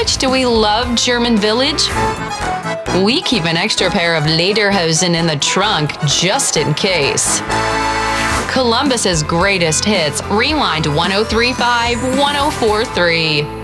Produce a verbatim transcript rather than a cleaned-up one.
much do we love German Village? We keep an extra pair of lederhosen in the trunk just in case. Columbus's greatest hits. Rewind one oh three point five, one oh four point three.